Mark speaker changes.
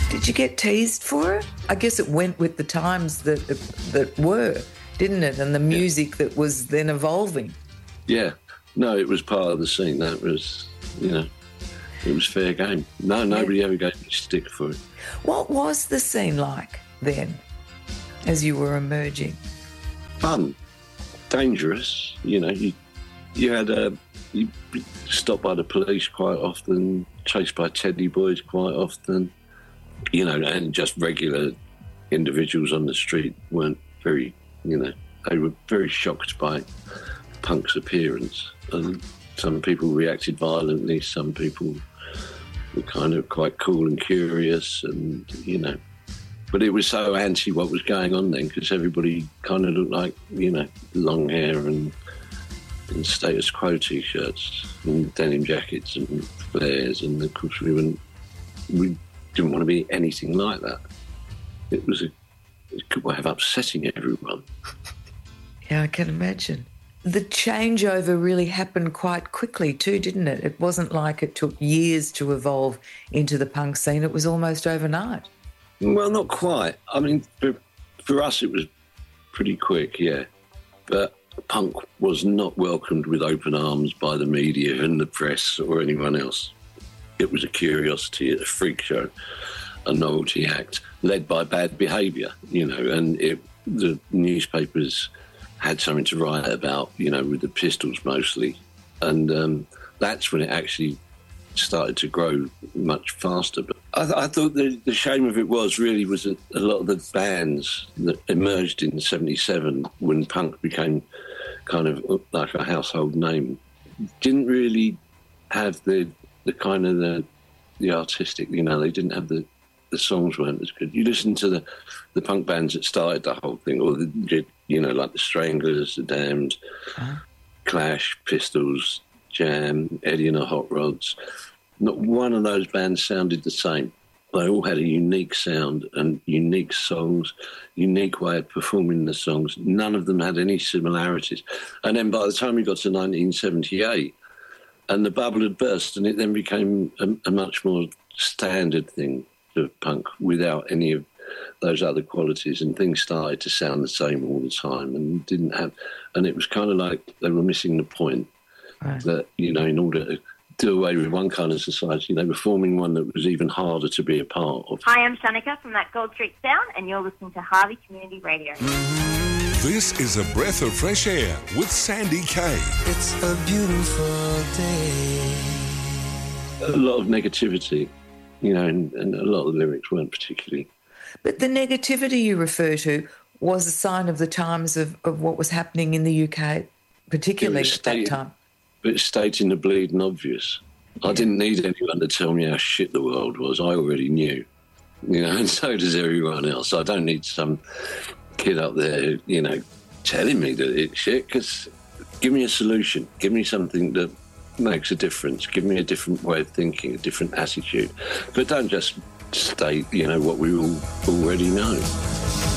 Speaker 1: Did you get teased for it? I guess it went with the times that were, didn't it? And the music that was then evolving.
Speaker 2: Yeah. No, it was part of the scene. That was, it was fair game. No, nobody ever gave me stick for it.
Speaker 1: What was the scene like then, as you were emerging?
Speaker 2: Fun, dangerous. You stopped by the police quite often, chased by teddy boys quite often, and just regular individuals on the street weren't very, they were very shocked by Punk's appearance. And some people reacted violently, some people were kind of quite cool and curious, and, But it was so anti what was going on then, because everybody kind of looked like, long hair and status quo T-shirts and denim jackets and flares, and of course we didn't want to be anything like that. It was a good way of upsetting everyone.
Speaker 1: Yeah, I can imagine. The changeover really happened quite quickly too, didn't it? It wasn't like it took years to evolve into the punk scene. It was almost overnight.
Speaker 2: Well, not quite. I mean, for us it was pretty quick, yeah. But punk was not welcomed with open arms by the media and the press or anyone else. It was a curiosity, a freak show, a novelty act, led by bad behaviour, and the newspapers had something to write about, with the Pistols mostly. And that's when it actually started to grow much faster. But I thought the shame of it was a lot of the bands that emerged in 1977 when punk became kind of like a household name didn't really have the kind of the artistic, they didn't have the songs weren't as good. You listen to the punk bands that started the whole thing, or like the Stranglers, the Damned, Clash, Pistols, Jam, Eddie and the Hot Rods. Not one of those bands sounded the same. They all had a unique sound and unique songs, unique way of performing the songs. None of them had any similarities. And then by the time we got to 1978, and the bubble had burst, and it then became a much more standard thing of punk without any of those other qualities, and things started to sound the same all the time and it was kind of like they were missing the point. Right. That, in order to do away with one kind of society, they were forming one that was even harder to be a part of.
Speaker 3: Hi, I'm Shanika from That Gold Street Sound, and you're listening to Harvey Community Radio.
Speaker 4: This is A Breath of Fresh Air with Sandy Kay.
Speaker 5: It's a beautiful day.
Speaker 2: A lot of negativity, and a lot of the lyrics weren't particularly.
Speaker 1: But the negativity you refer to was a sign of the times of what was happening in the UK, particularly at that time.
Speaker 2: But it's stating the bleeding obvious. I didn't need anyone to tell me how shit the world was. I already knew, and so does everyone else. I don't need some kid up there, telling me that it's shit, because give me a solution. Give me something that makes a difference. Give me a different way of thinking, a different attitude. But don't just state, what we all already know.